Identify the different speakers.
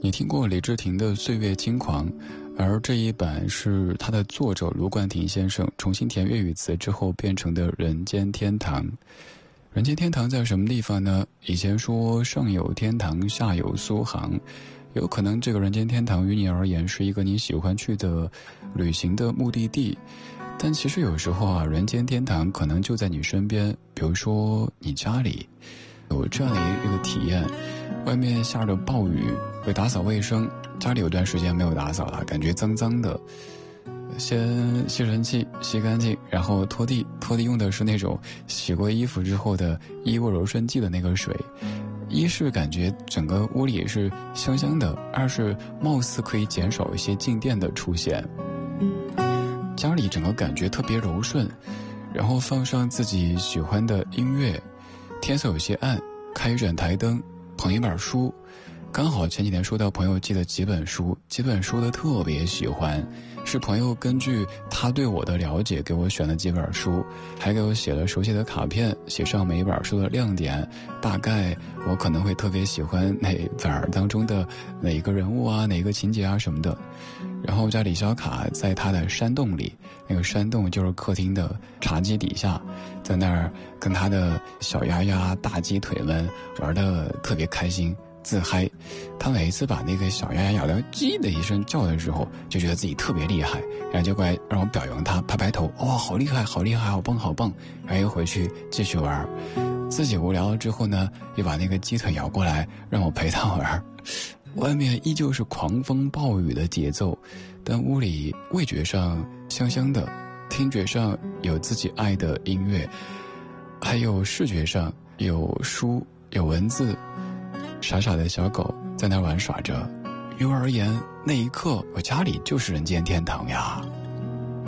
Speaker 1: 你听过李治廷的《岁月轻狂》，而这一版是他的作者卢冠廷先生重新填粤语词之后变成的《人间天堂》。人间天堂在什么地方呢？以前说上有天堂，下有苏杭，有可能这个人间天堂于你而言是一个你喜欢去的旅行的目的地，但其实有时候啊，人间天堂可能就在你身边，比如说你家里。有这样的一个体验，外面下着暴雨，会打扫卫生，家里有段时间没有打扫了，感觉脏脏的，先吸尘器吸干净，然后拖地用的是那种洗过衣服之后的衣物柔顺剂的那个水，一是感觉整个屋里是香香的，二是貌似可以减少一些静电的出现，家里整个感觉特别柔顺，然后放上自己喜欢的音乐，天色有些暗，开一盏台灯，捧一本书，刚好前几天收到朋友寄的几本书都特别喜欢，是朋友根据他对我的了解给我选的几本书，还给我写了手写的卡片，写上每一本书的亮点，大概我可能会特别喜欢哪本当中的哪一个人物啊，哪一个情节啊什么的。然后在李小卡在他的山洞里，那个山洞就是客厅的茶几底下，在那儿跟他的小鸭鸭大鸡腿们玩得特别开心自嗨。他每一次把那个小鸭鸭咬到叽的一声叫的时候，就觉得自己特别厉害，然后就过来让我表扬他，拍拍头，哇，好厉害好厉害，好棒好棒，然后又回去继续玩。自己无聊了之后呢，又把那个鸡腿咬过来让我陪他玩。外面依旧是狂风暴雨的节奏，但屋里味觉上香香的，听觉上有自己爱的音乐，还有视觉上有书有文字，傻傻的小狗在那玩耍着。于我而言，那一刻我家里就是人间天堂呀。